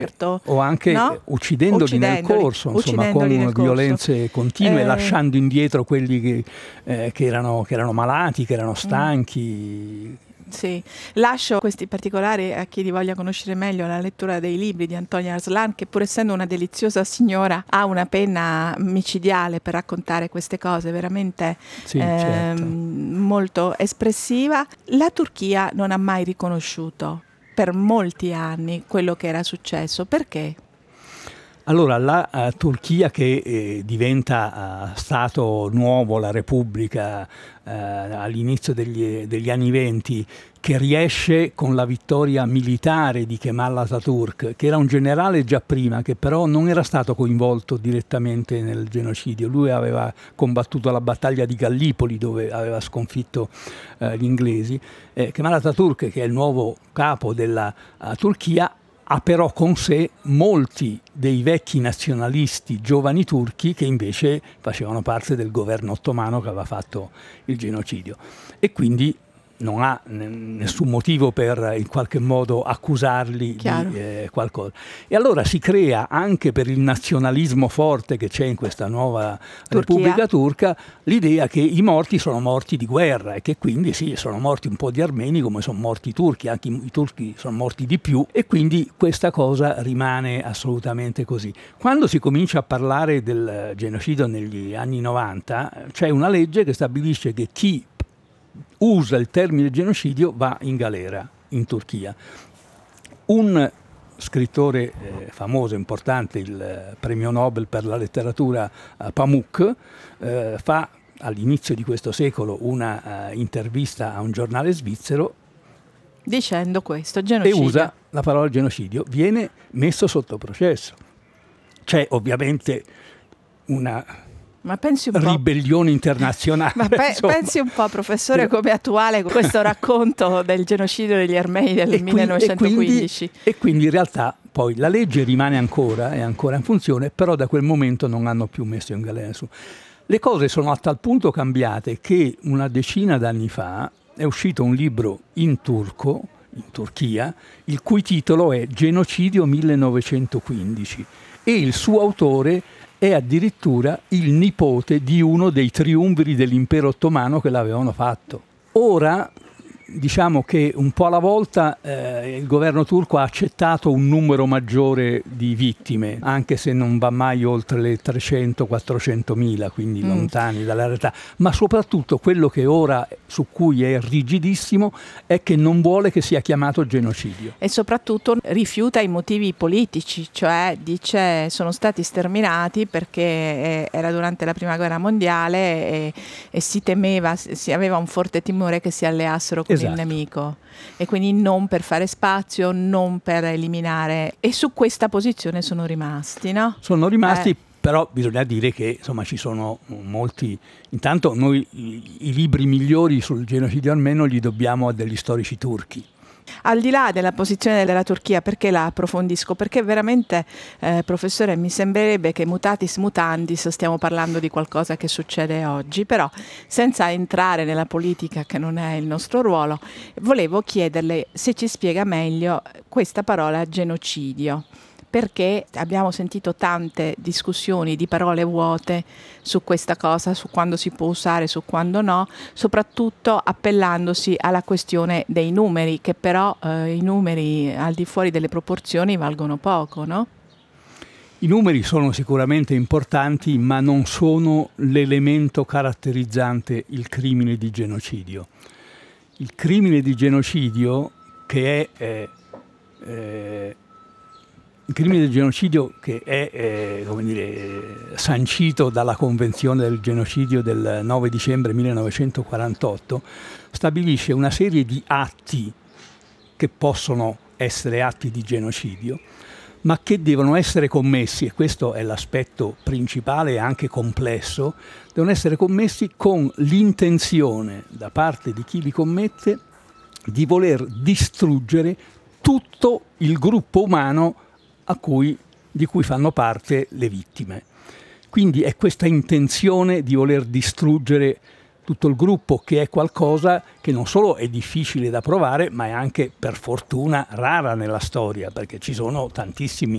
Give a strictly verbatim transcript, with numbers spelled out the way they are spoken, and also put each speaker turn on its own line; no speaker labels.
o anche
no?
uccidendoli,
uccidendoli
nel corso, insomma, con
nel corso.
violenze continue,
eh...
lasciando indietro quelli che, eh, che, erano, che erano malati, che erano stanchi.
Mm. Sì, lascio questi particolari a chi li voglia conoscere meglio la lettura dei libri di Antonia Arslan, che pur essendo una deliziosa signora ha una penna micidiale per raccontare queste cose, veramente
sì,
eh,
certo.
molto espressiva. La Turchia non ha mai riconosciuto per molti anni quello che era successo. Perché?
Allora, la uh, Turchia che eh, diventa uh, Stato nuovo, la Repubblica, uh, all'inizio degli, degli anni venti, che riesce con la vittoria militare di Kemal Atatürk, che era un generale già prima, che però non era stato coinvolto direttamente nel genocidio. Lui aveva combattuto la battaglia di Gallipoli, dove aveva sconfitto uh, gli inglesi. Eh, Kemal Atatürk, che è il nuovo capo della uh, Turchia, ha però con sé molti dei vecchi nazionalisti giovani turchi che invece facevano parte del governo ottomano che aveva fatto il genocidio, e quindi non ha nessun motivo per in qualche modo accusarli
Chiaro.
di eh, qualcosa. E allora si crea, anche per il nazionalismo forte che c'è in questa nuova
Turchia.
Repubblica Turca, l'idea che i morti sono morti di guerra e che quindi sì, sono morti un po' di armeni come sono morti i turchi, anche i, i turchi sono morti di più, e quindi questa cosa rimane assolutamente così. Quando si comincia a parlare del genocidio negli anni novanta, c'è una legge che stabilisce che chi usa il termine genocidio va in galera in Turchia. Un scrittore eh, famoso, importante, il eh, premio Nobel per la letteratura eh, Pamuk, eh, fa all'inizio di questo secolo una uh, intervista a un giornale svizzero
dicendo questo, genocidio.
E usa la parola genocidio, viene messo sotto processo. C'è ovviamente una
Ma pensi un
ribellione internazionale.
Ma pe- pensi un po', professore, come è attuale questo racconto del genocidio degli armeni del
e
millenovecentoquindici.
E quindi, e quindi in realtà poi la legge rimane ancora, è ancora in funzione, però da quel momento non hanno più messo in galera nessuno. Le cose sono a tal punto cambiate che una decina d'anni fa è uscito un libro in turco, in Turchia, il cui titolo è Genocidio millenovecentoquindici, e il suo autore è addirittura il nipote di uno dei triumviri dell'impero ottomano che l'avevano fatto. Ora, diciamo che un po' alla volta eh, il governo turco ha accettato un numero maggiore di vittime, anche se non va mai oltre le trecento quattrocentomila, quindi mm. lontani dalla realtà. Ma soprattutto quello che ora, su cui è rigidissimo, è che non vuole che sia chiamato genocidio.
E soprattutto rifiuta i motivi politici, cioè dice sono stati sterminati perché era durante la prima guerra mondiale e, e si temeva, si aveva un forte timore che si alleassero con
Esatto.
il nemico, e quindi non per fare spazio, non per eliminare, e su questa posizione sono rimasti, no?
Sono rimasti,
eh.
però bisogna dire che insomma ci sono molti, intanto noi i, i libri migliori sul genocidio armeno li dobbiamo a degli storici turchi.
Al di là della posizione della Turchia, perché la approfondisco? Perché veramente, eh, professore, mi sembrerebbe che mutatis mutandis stiamo parlando di qualcosa che succede oggi, però senza entrare nella politica, che non è il nostro ruolo, volevo chiederle se ci spiega meglio questa parola genocidio. Perché abbiamo sentito tante discussioni di parole vuote su questa cosa, su quando si può usare, su quando no, soprattutto appellandosi alla questione dei numeri, che però eh, i numeri al di fuori delle proporzioni valgono poco, no?
I numeri sono sicuramente importanti, ma non sono l'elemento caratterizzante il crimine di genocidio. Il crimine di genocidio, che è... Eh, eh, Il crimine del genocidio, che è eh, come dire, sancito dalla Convenzione del genocidio del nove dicembre millenovecentoquarantotto, stabilisce una serie di atti che possono essere atti di genocidio, ma che devono essere commessi, e questo è l'aspetto principale e anche complesso, devono essere commessi con l'intenzione da parte di chi li commette di voler distruggere tutto il gruppo umano a cui, di cui fanno parte le vittime. Quindi è questa intenzione di voler distruggere tutto il gruppo, che è qualcosa che non solo è difficile da provare, ma è anche, per fortuna, rara nella storia, perché ci sono tantissimi